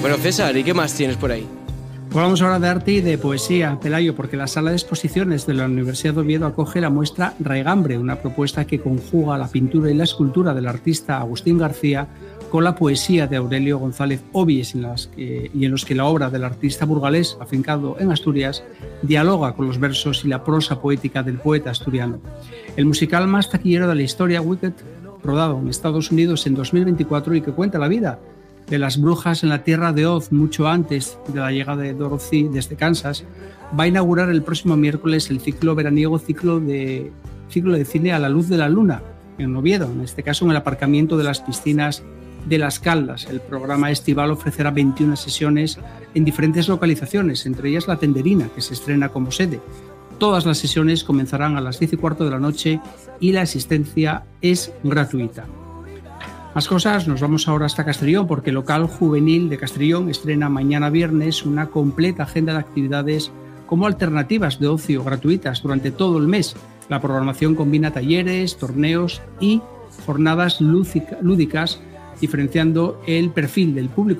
Bueno, César, ¿y qué más tienes por ahí? Hablamos ahora de arte y de poesía, Pelayo, porque la sala de exposiciones de la Universidad de Oviedo acoge la muestra Regambre, una propuesta que conjuga la pintura y la escultura del artista Agustín García con la poesía de Aurelio González Obies, en los que la obra del artista burgalés, afincado en Asturias, dialoga con los versos y la prosa poética del poeta asturiano. El musical más taquillero de la historia, Wicked, rodado en Estados Unidos en 2024 y que cuenta la vida de las brujas en la tierra de Oz mucho antes de la llegada de Dorothy desde Kansas, va a inaugurar el próximo miércoles el ciclo veraniego ciclo de cine a la luz de la luna en Oviedo, en este caso en el aparcamiento de las piscinas de Las Caldas. El programa estival ofrecerá 21 sesiones en diferentes localizaciones, entre ellas La Tenderina, que se estrena como sede. Todas las sesiones comenzarán a las 10:15 de la noche y la asistencia es gratuita. Más cosas, nos vamos ahora hasta Castellón porque el local juvenil de Castellón estrena mañana viernes una completa agenda de actividades como alternativas de ocio gratuitas durante todo el mes. La programación combina talleres, torneos y jornadas lúdicas, diferenciando el perfil del público